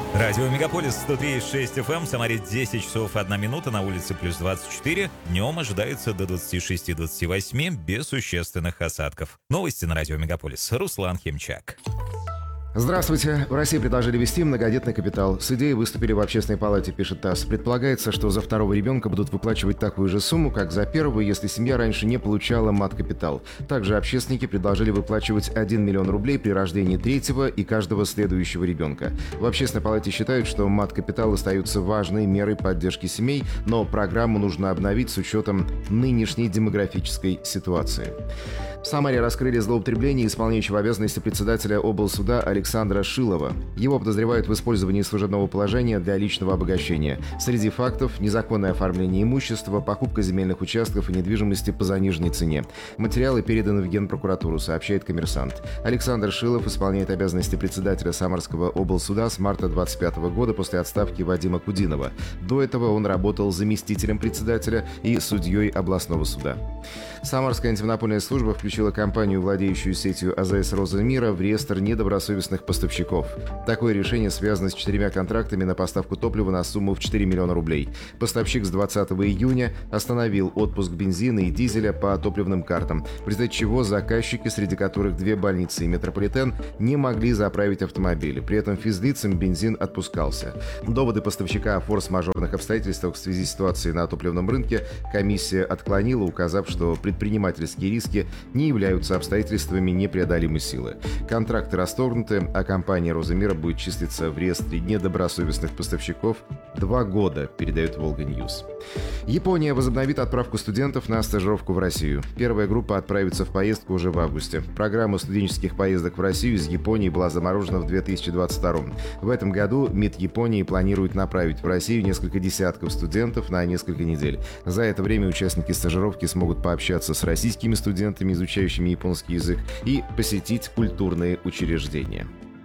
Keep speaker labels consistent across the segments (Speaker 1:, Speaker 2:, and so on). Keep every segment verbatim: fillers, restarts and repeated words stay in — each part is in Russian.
Speaker 1: Радио Мегаполис сто три и шесть эф эм, в Самаре десять часов одна минута, на улице плюс двадцать четыре. Днем ожидается до двадцати шести - двадцати восьми без существенных осадков. Новости на Радио Мегаполис. Руслан Химчак.
Speaker 2: Здравствуйте. В России предложили ввести многодетный капитал. С идеей выступили в Общественной палате, пишет ТАСС. Предполагается, что за второго ребенка будут выплачивать такую же сумму, как за первого, если семья раньше не получала мат-капитал. Также общественники предложили выплачивать один миллион рублей при рождении третьего и каждого следующего ребенка. В Общественной палате считают, что мат-капитал остаются важной мерой поддержки семей, но программу нужно обновить с учетом нынешней демографической ситуации. В Самаре раскрыли злоупотребление исполняющего обязанности председателя облсуда Александра Шилова. Его подозревают в использовании служебного положения для личного обогащения. Среди фактов – незаконное оформление имущества, покупка земельных участков и недвижимости по заниженной цене. Материалы переданы в Генпрокуратуру, сообщает «Коммерсант». Александр Шилов исполняет обязанности председателя Самарского облсуда с марта двадцать пятого года после отставки Вадима Кудинова. До этого он работал заместителем председателя и судьей областного суда. Самарская антимонопольная служба включила компанию, владеющую сетью АЗС «Роза мира», в реестр недобросовестных поставщиков. Такое решение связано с четырьмя контрактами на поставку топлива на сумму в четыре миллиона рублей. Поставщик с двадцатого июня остановил отпуск бензина и дизеля по топливным картам, в результате чего заказчики, среди которых две больницы и метрополитен, не могли заправить автомобили. При этом физлицам бензин отпускался. Доводы поставщика о форс-мажорных обстоятельствах в связи с ситуацией на топливном рынке комиссия отклонила, указав, что предпринимательские риски не являются обстоятельствами непреодолимой силы. Контракты расторгнуты, а компания «Роза мира» будет числиться в реестре недобросовестных поставщиков два года, передает «Волга Ньюс». Япония возобновит отправку студентов на стажировку в Россию. Первая группа отправится в поездку уже в августе. Программа студенческих поездок в Россию из Японии была заморожена в две тысячи двадцать втором. В этом году МИД Японии планирует направить в Россию несколько десятков студентов на несколько недель. За это время участники стажировки смогут пообщаться с российскими студентами, изучающими японский язык, и посетить культурные учреждения.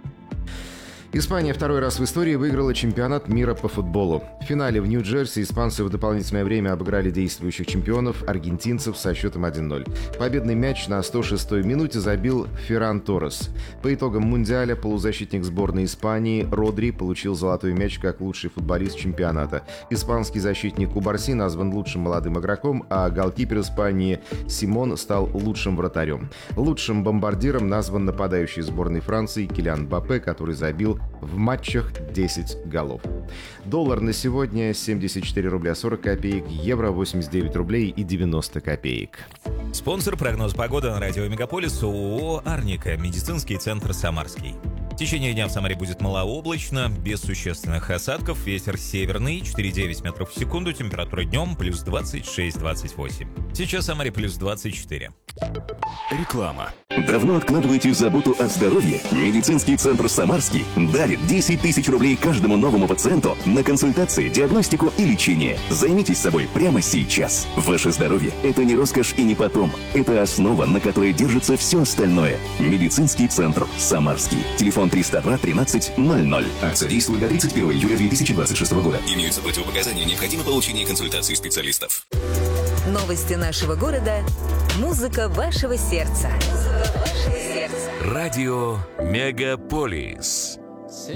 Speaker 2: Испания второй раз в истории выиграла чемпионат мира по футболу. В финале в Нью-Джерси испанцы в дополнительное время обыграли действующих чемпионов аргентинцев со счетом один ноль. Победный мяч на сто шестой минуте забил Ферран Торрес. По итогам Мундиаля полузащитник сборной Испании Родри получил золотой мяч как лучший футболист чемпионата. Испанский защитник Кубарси назван лучшим молодым игроком, а голкипер Испании Симон стал лучшим вратарем. Лучшим бомбардиром назван нападающий сборной Франции Килиан Мбаппе, который забил в матчах десять голов. Доллар на сегодня семьдесят четыре рубля сорок копеек, евро восемьдесят девять рублей и девяносто копеек.
Speaker 1: Спонсор прогноз погоды на Радио Мегаполис ООО «Арника», медицинский центр «Самарский». В течение дня в Самаре будет малооблачно, без существенных осадков, ветер северный, четыре и девять метров в секунду, температура днем плюс двадцать шесть - двадцать восемь. Сейчас в Самаре плюс двадцать четыре.
Speaker 3: Реклама. Давно откладываете заботу о здоровье? Медицинский центр «Самарский» дарит десять тысяч рублей каждому новому пациенту на консультации, диагностику и лечение. Займитесь собой прямо сейчас. Ваше здоровье – это не роскошь и не потом. Это основа, на которой держится все остальное. Медицинский центр «Самарский». Телефон триста два тринадцать ноль ноль. Акция действует до тридцать первого июля две тысячи двадцать шестого года. Имеются противопоказания, необходимо получение консультации специалистов.
Speaker 4: Новости нашего города. Музыка вашего сердца. Музыка вашего сердца.
Speaker 3: Радио Мегаполис.